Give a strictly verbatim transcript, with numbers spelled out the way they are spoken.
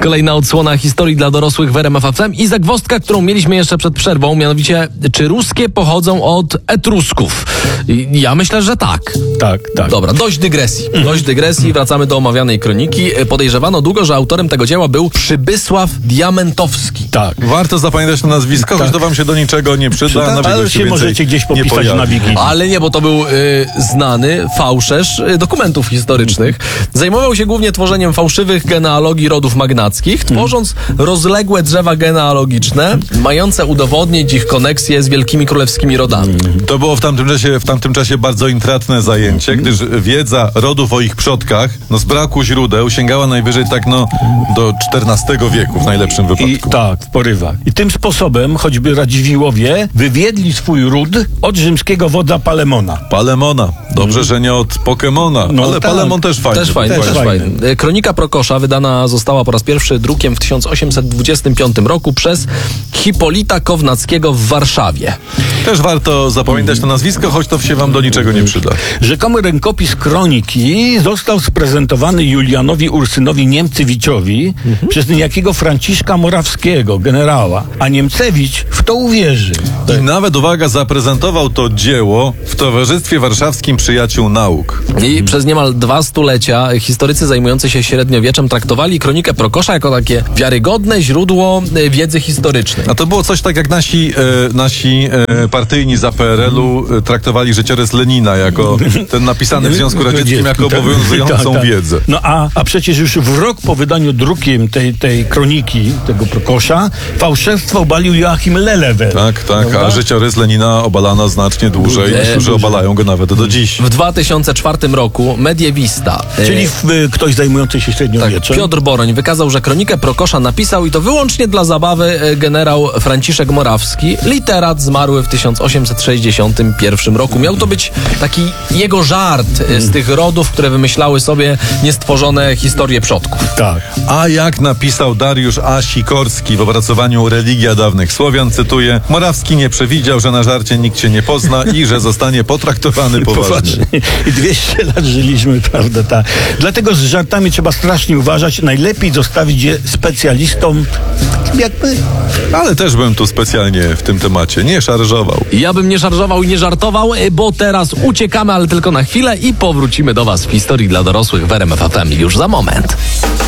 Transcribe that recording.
Kolejna odsłona historii dla dorosłych w R M F F M i zagwozdka, którą mieliśmy jeszcze przed przerwą, mianowicie, czy ruskie pochodzą od Etrusków? I ja myślę, że tak. Tak, tak. Dobra, dość dygresji. Dość dygresji, wracamy do omawianej kroniki. Podejrzewano długo, że autorem tego dzieła był Przybysław Diamentowski. Tak. Warto zapamiętać to nazwisko, Tak. choć to wam się do niczego nie przyda. Przyda, na ale widok się więcej możecie gdzieś nie popisać pojawi. na Wiki. Ale nie, bo to był y, znany fałszerz y, dokumentów historycznych. Zajmował się głównie tworzeniem fałszywych genealogii rodów magnackich, tworząc rozległe drzewa genealogiczne, mające udowodnić ich koneksję z wielkimi królewskimi rodami. To było w tamtym czasie, w tamtym czasie bardzo intratne zajęcie, gdyż wiedza rodów o ich przodkach, no z braku źródeł, sięgała najwyżej tak no do czternastego wieku w najlepszym wypadku. I tak, w porywach. I tym sposobem choćby Radziwiłłowie wywiedli swój ród od rzymskiego wodza Palemona. Palemona. Dobrze, że nie od Pokemona, No ale tak. Palemon też fajny. Też fajny, Też też fajny. fajny. Kronika Prokosza wydana została po raz pierwszy drukiem w tysiąc osiemset dwudziestym piątym roku przez Hipolita Kownackiego w Warszawie. Też warto zapamiętać to nazwisko, choć to się wam do niczego nie przyda. Rzekomy rękopis kroniki został sprezentowany Julianowi Ursynowi Niemcewiczowi Mhm. przez niejakiego Franciszka Morawskiego, generała, a Niemcewicz w to uwierzył. I nawet, uwaga, zaprezentował to dzieło w Towarzystwie Warszawskim Przyjaciół Nauk. I przez niemal dwa stulecia historycy zajmujący się średniowieczem traktowali kronikę Prokosza jako takie wiarygodne źródło e, wiedzy historycznej. A to było coś tak jak nasi, e, nasi e, partyjni za P R L-u e, traktowali życiorys Lenina jako ten napisany w Związku Radzieckim jako Tak, obowiązującą tak, tak. wiedzę. No a, a przecież już w rok po wydaniu drukiem tej, tej kroniki, tego Prokosza, fałszerstwo obalił Joachim Lelewel. Tak, tak, a Prawda? życiorys Lenina obalano znacznie dłużej, Nie, niektórzy dłużej. obalają go nawet do dziś. W dwa tysiące czwartym roku mediewista, e, Czyli w, y, ktoś zajmujący się tak, średniowieczem. Piotr Boroń wykazał, że kronikę Prokosza napisał i to wyłącznie dla zabawy e, generał Franciszek Morawski, literat zmarły w tysiąc osiemset sześćdziesiątym pierwszym roku. Miał to być taki jego żart e, z tych rodów, które wymyślały sobie niestworzone historie przodków. Tak. A jak napisał Dariusz A. Sikorski w opracowaniu Religia dawnych Słowian, cytuję: Morawski nie przewidział, że na żarcie nikt się nie pozna i że zostanie potraktowany poważnie. I dwieście lat żyliśmy, prawda, tak. Dlatego z żartami trzeba strasznie uważać. Najlepiej zostawić je specjalistom, jakby... Ale też bym tu specjalnie w tym temacie nie szarżował. Ja bym nie szarżował i nie żartował, e, bo teraz uciekamy, ale tylko na chwilę i powrócimy do Was w historii dla dorosłych w R M F F M już za moment.